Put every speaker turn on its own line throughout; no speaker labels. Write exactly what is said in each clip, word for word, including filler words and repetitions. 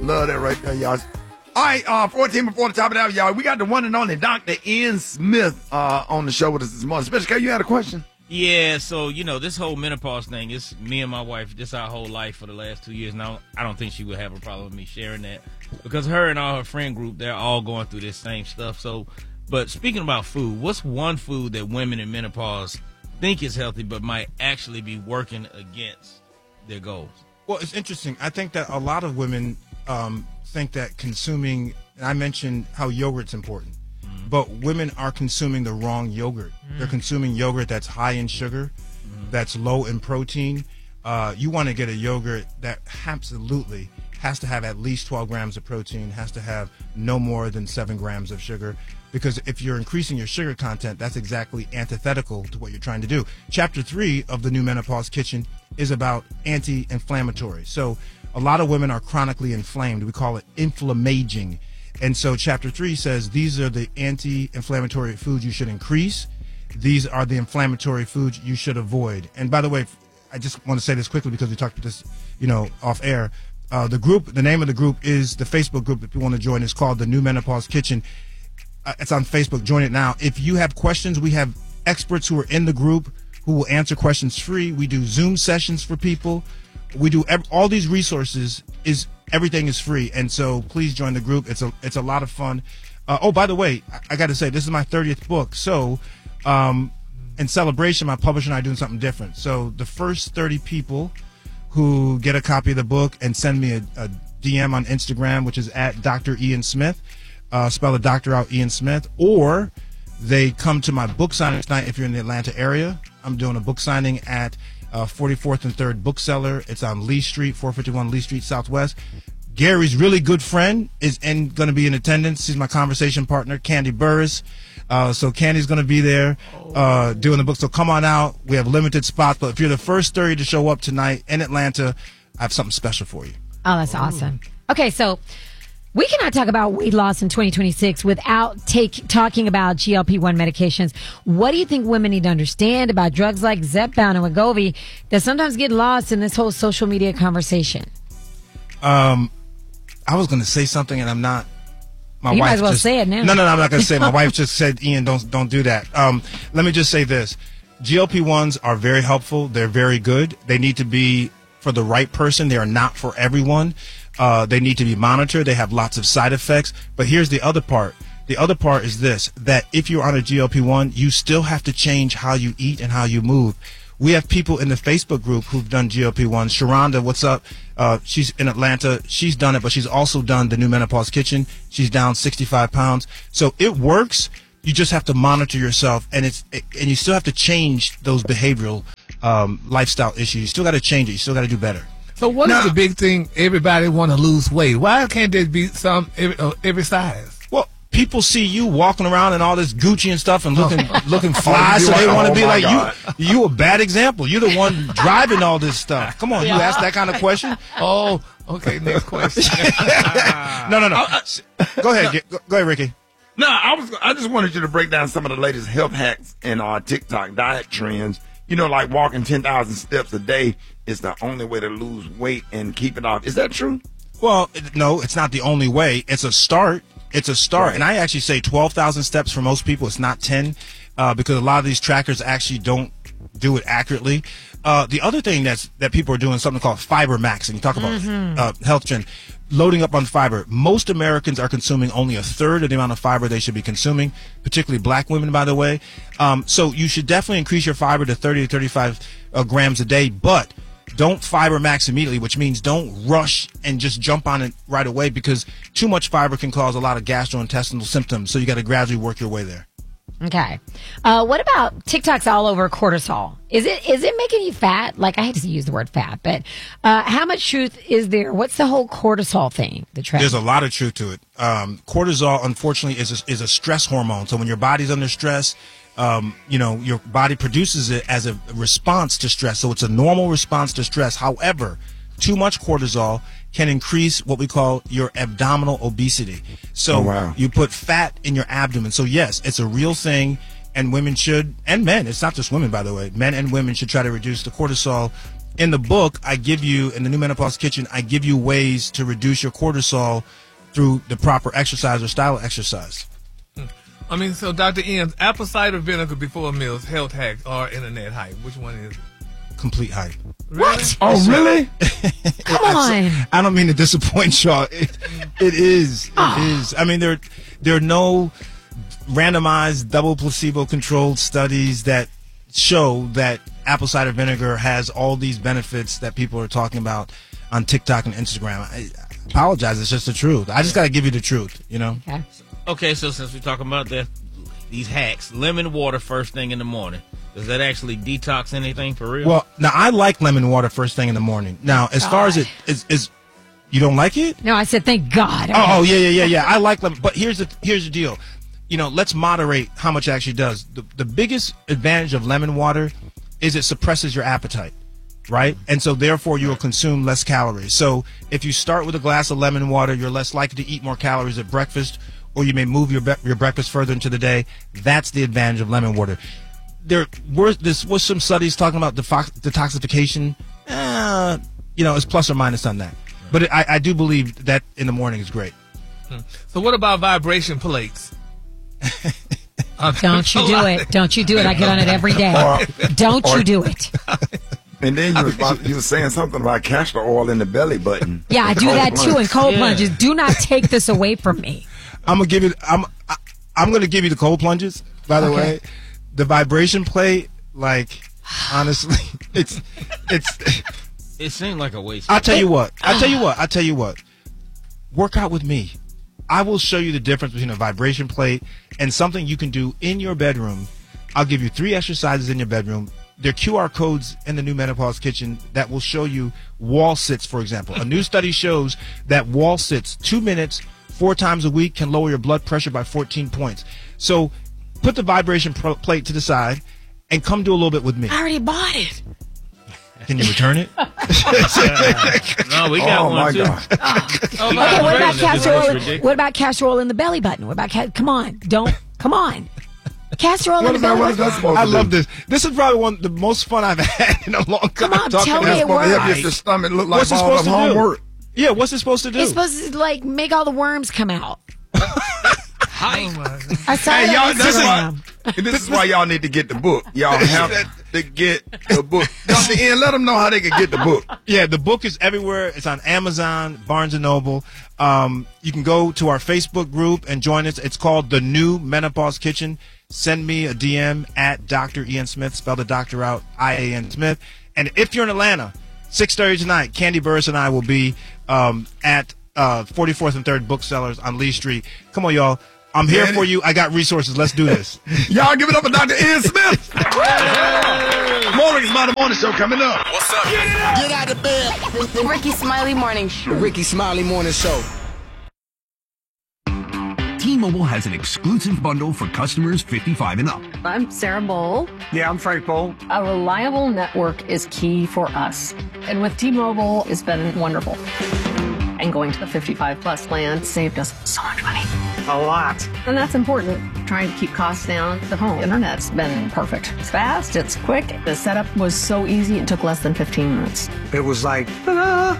Love that right there, y'all. All right, uh, fourteen before the top of the hour, y'all. We got the one and only Doctor Ian Smith uh, on the show with us this morning. Special K, you had a question?
Yeah, so, you know, this whole menopause thing, it's me and my wife, this our whole life for the last two years. Now, I don't think she would have a problem with me sharing that because her and all her friend group, they're all going through this same stuff. So, but speaking about food, what's one food that women in menopause think is healthy but might actually be working against their goals?
Well, it's interesting. I think that a lot of women um, think that consuming, and I mentioned how yogurt's important, mm-hmm. but women are consuming the wrong yogurt. Mm-hmm. They're consuming yogurt that's high in sugar, mm-hmm. that's low in protein. Uh, you want to get a yogurt that absolutely has to have at least twelve grams of protein, has to have no more than seven grams of sugar, because if you're increasing your sugar content, that's exactly antithetical to what you're trying to do. Chapter three of the New Menopause Kitchen is about anti-inflammatory. So a lot of women are chronically inflamed. We call it inflammaging. And so chapter three says these are the anti-inflammatory foods you should increase. These are the inflammatory foods you should avoid. And by the way, I just want to say this quickly because we talked about this, you know, off air. Uh, the group, the name of the group is the Facebook group. If you want to join, it's called the New Menopause Kitchen. Uh, it's on Facebook. Join it now. If you have questions, we have experts who are in the group who will answer questions free. We do Zoom sessions for people. We do ev- all these resources. Is everything is free, and so please join the group. It's a it's a lot of fun. Uh, oh, by the way, I, I got to say this is my thirtieth book. So, um, in celebration, my publisher and I are doing something different. So the first thirty people who get a copy of the book and send me a, a D M on Instagram, which is at Doctor Ian Smith, uh, spell a doctor out, Ian Smith, or they come to my book signing tonight if you're in the Atlanta area. I'm doing a book signing at uh, forty-fourth and third Bookseller. It's on Lee Street, four fifty-one Lee Street Southwest. Gary's really good friend is going to be in attendance. She's my conversation partner, Candy Burris. Uh, so Candy's going to be there uh, doing the book. So come on out. We have limited spots. But if you're the first thirty to show up tonight in Atlanta, I have something special for you.
Oh, that's awesome. Okay, so we cannot talk about weight loss in twenty twenty-six without take, talking about G L P one medications. What do you think women need to understand about drugs like Zepbound and Wegovy that sometimes get lost in this whole social media conversation?
Um, I was going to say something, and I'm not. My
you
wife
might as well
just,
say it now.
No, no, no, I'm not going to say it. My wife just said, Ian, don't don't do that. Um, let me just say this. G L P ones are very helpful. They're very good. They need to be for the right person. They are not for everyone. Uh, they need to be monitored. They have lots of side effects. But here's the other part. The other part is this, that if you're on a G L P one, you still have to change how you eat and how you move. We have people in the Facebook group who've done G L P ones. Sharonda, what's up? Uh, she's in Atlanta. She's done it, but she's also done the New Menopause Kitchen. She's down sixty-five pounds. So it works. You just have to monitor yourself, and it's and you still have to change those behavioral um, lifestyle issues. You still got to change it. You still got to do better.
So what now, is the big thing? Everybody want to lose weight. Why can't there be some every, uh, every size?
Well, people see you walking around in all this Gucci and stuff and looking looking fly,
oh,
so they want to
oh
be like
God.
you. You a bad example. You're the one driving all this stuff. Come on, yeah. You ask that kind of question.
Oh, okay. Next question.
no, no, no. I, I, go ahead. No. Go, go ahead, Ricky.
No, I was. I just wanted you to break down some of the latest health hacks and uh, TikTok diet trends. You know, like walking ten thousand steps a day is the only way to lose weight and keep it off. Is that true?
Well, no, it's not the only way. It's a start. It's a start. Right. And I actually say twelve thousand steps for most people. It's not ten uh, because a lot of these trackers actually don't do it accurately. Uh, the other thing that's that people are doing is something called fiber maxing. You talk about mm-hmm. uh, health trend. Loading up on fiber. Most Americans are consuming only a third of the amount of fiber they should be consuming, particularly black women, by the way. Um, so you should definitely increase your fiber to thirty to thirty-five uh, grams a day, but don't fiber max immediately, which means don't rush and just jump on it right away because too much fiber can cause a lot of gastrointestinal symptoms. So you got to gradually work your way there.
Okay. Uh, what about TikTok's all over cortisol? Is it is it making you fat? Like, I hate to use the word fat, but uh, how much truth is there? What's the whole cortisol thing? The trend?
There's a lot of truth to it. Um, cortisol, unfortunately, is a, is a stress hormone. So when your body's under stress, um, you know, your body produces it as a response to stress. So it's a normal response to stress. However, too much cortisol can increase what we call your abdominal obesity. So
oh, wow.
you put fat in your abdomen. So yes, it's a real thing, and women should, and men, it's not just women, by the way, men and women should try to reduce the cortisol in the book, I give you, in the New Menopause Kitchen, I give you ways to reduce your cortisol through the proper exercise or style of exercise.
I mean, so Doctor Ian, apple cider vinegar before meals, health hacks, or internet hype? Which one is it?
Complete hype.
What?
Oh, really?
Come on.
I don't mean to disappoint y'all. It, it is. It oh. is. I mean, there, there are no randomized, double placebo-controlled studies that show that apple cider vinegar has all these benefits that people are talking about on TikTok and Instagram. I, I apologize. It's just the truth. I just got to give you the truth, you know?
Okay.
Okay, so since we're talking about that, these hacks, lemon water first thing in the morning, does that actually detox anything for real?
Well, now, I like lemon water first thing in the morning. Now, as God. far as it is, is, you don't like it?
No, I said thank God.
Oh, oh yeah, yeah, yeah, yeah. I like lemon. But here's the, here's the deal. You know, let's moderate how much it actually does. The, the biggest advantage of lemon water is it suppresses your appetite, right? And so therefore you will consume less calories. So if you start with a glass of lemon water, you're less likely to eat more calories at breakfast, or you may move your be- your breakfast further into the day. That's the advantage of lemon water. There were this was some studies talking about defo- detoxification. Uh, you know, it's plus or minus on that. But it, I, I do believe that in the morning is great.
Hmm. So what about vibration plates?
Don't you do it. Don't you do it. I get on it every day. Or, Don't or, you do it.
And then you, was, you were saying something about castor oil in the belly button.
Yeah, I do that too in cold yeah. plunges. Do not take this away from me.
I'm gonna give you. I'm. I, I'm gonna give you the cold plunges. By the okay. way, the vibration plate. Like, honestly, it's it's.
It seemed like a waste.
I'll tell you what. I'll tell you what. I'll tell you what. Work out with me. I will show you the difference between a vibration plate and something you can do in your bedroom. I'll give you three exercises in your bedroom. There are Q R codes in the New Menopause Kitchen that will show you wall sits, for example. A new study shows that wall sits, two minutes, four times a week, can lower your blood pressure by fourteen points. So put the vibration pro- plate to the side and come do a little bit with me.
I already bought it.
Can you return it?
uh, no, we got
oh
one
my
too.
God.
Oh. Okay, what about castor oil? What about castor oil in the belly button? What about ca- come on? Don't come on. Castor oil in the belly button.
I love this. This is probably one of the most fun I've had in a long time.
Come on, tell me it works.
Help your stomach look like
what's it
all
supposed
of
to
homework.
do? Yeah, what's it supposed to do?
It's supposed to like make all the worms come out.
Hi.
Oh
I saw
hey,
it
y'all,
on
this,
Instagram.
is why, this is why y'all need to get the book. Y'all have to get the book. Doctor Ian, let them know how they can get the book.
Yeah, the book is everywhere. It's on Amazon, Barnes and Noble. Um, you can go to our Facebook group and join us. It's called The New Menopause Kitchen. Send me a D M at Doctor Ian Smith, spell the doctor out, I A N Smith. And if you're in Atlanta, six thirty tonight, Candy Burris and I will be um, at uh, forty-fourth and third Booksellers on Lee Street. Come on, y'all. I'm here for you. I got resources. Let's do this.
Y'all give it up for Doctor Ian Smith. Morning is my morning show coming up.
What's up? Get, Get out of bed.
The Ricky Smiley Morning Show.
The Ricky Smiley Morning Show.
T-Mobile has an exclusive bundle for customers fifty-five and up.
I'm Sarah Bowl.
Yeah, I'm Frank Bowl.
A reliable network is key for us. And with T-Mobile, it's been wonderful. And going to the fifty-five plus plan saved us so much money.
A lot.
And that's important. Trying to keep costs down. The home internet's been perfect. It's fast, it's quick. The setup was so easy, it took less than fifteen minutes.
It was like, ta-da!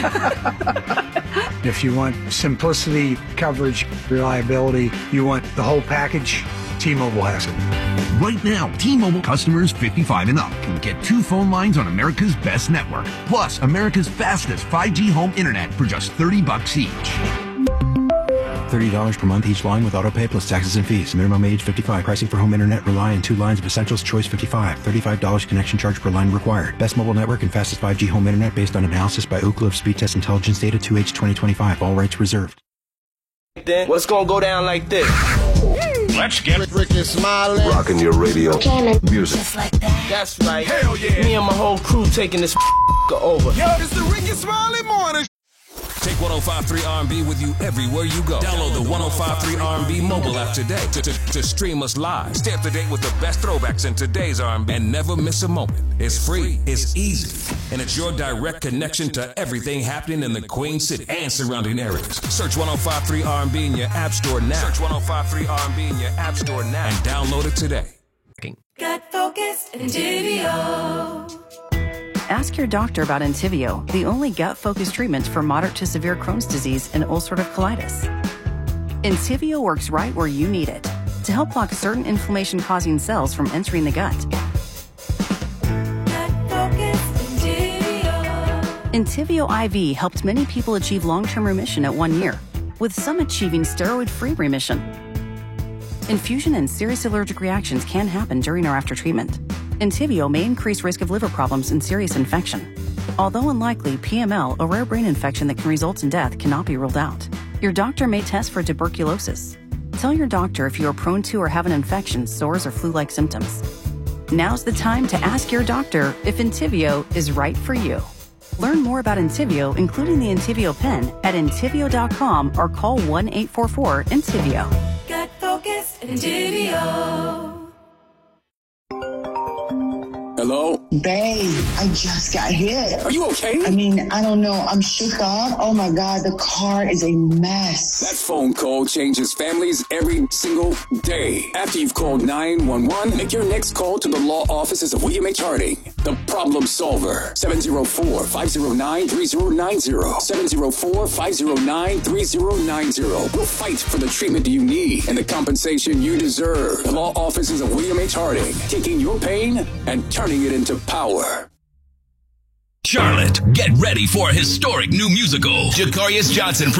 If you want simplicity, coverage, reliability, you want the whole package, T-Mobile has it.
Right now, T-Mobile customers fifty-five and up can get two phone lines on America's best network, plus America's fastest five G home internet for just thirty bucks each.
thirty dollars per month each line with autopay plus taxes and fees. Minimum age fifty-five. Pricing for home internet rely on two lines of Essentials Choice fifty-five. thirty-five dollars connection charge per line required. Best mobile network and fastest five G home internet based on analysis by Ookla of Speed Test Intelligence Data two H twenty twenty-five. All rights reserved.
Then what's gonna go down like this?
Let's get
Ricky Smiley.
Rocking your radio. Music.
Just like that. That's right. Hell yeah. Me and my whole crew taking this over.
Yo, it's the Ricky Smiley Morning.
Take one oh five point three R and B with you everywhere you go. Download the one oh five point three R and B mobile app today to, to, to stream us live. Stay up to date with the best throwbacks in today's R and B and never miss a moment. It's free, it's easy, and it's your direct connection to everything happening in the Queen City and surrounding areas. Search one oh five point three R and B in your app store now. Search one oh five point three R and B in your app store now and download it today.
Got focused and J D O. Ask your doctor about Entyvio, the only gut-focused treatment for moderate to severe Crohn's disease and ulcerative colitis. Entyvio works right where you need it to help block certain inflammation-causing cells from entering the gut. Entyvio I V helped many people achieve long-term remission at one year, with some achieving steroid-free remission. Infusion and serious allergic reactions can happen during or after treatment. Entyvio may increase risk of liver problems and serious infection. Although unlikely, P M L, a rare brain infection that can result in death, cannot be ruled out. Your doctor may test for tuberculosis. Tell your doctor if you are prone to or have an infection, sores, or flu-like symptoms. Now's the time to ask your doctor if Entyvio is right for you. Learn more about Entyvio, including the Entyvio pen, at entyvio dot com or call one eight four four Entyvio.
Gut focus, Entyvio.
Hello?
Babe, I just got hit.
Are you okay?
I mean, I don't know. I'm shook up. Oh my God, the car is a mess.
That phone call changes families every single day. After you've called nine one one, make your next call to the law offices of William H. Harding, the problem solver. seven zero four, five zero nine, three zero nine zero. seven zero four, five zero nine, three zero nine zero. We'll fight for the treatment you need and the compensation you deserve. The law offices of William H. Harding, taking your pain and turning it into power.
Charlotte, get ready for a historic new musical. Jacarius Johnson